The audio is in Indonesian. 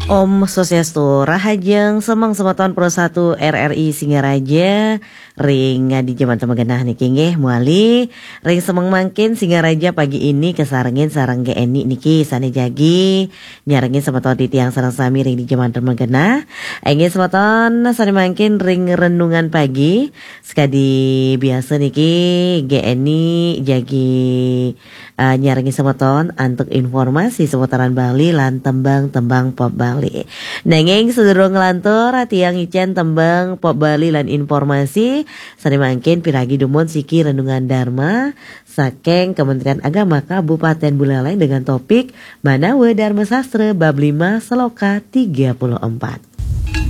Om Swastiastu Rahajeng Semang Sematon Pro 1 RRI Singaraja ring di zaman temegenah niki nggih muali ring semeng mangkin Singaraja pagi ini kesarengin sareng GNI niki sane jagi nyarengin sematon di tiang sareng sami ring di zaman temegenah engin sematon sane mangkin ring renungan pagi sekadi biasa niki GNI jagi nyarengin sematon antuk informasi seputaran Bali lan tembang-tembang pop Bali. Nenging sedurung ngelantur tiang icen tembang pop Bali lan informasi sane mangkin piragi dumon siki renungan Dharma saking Kementerian Agama Kabupaten Buleleng dengan topik Manawa Dharma Sastra bab 5 Seloka 34.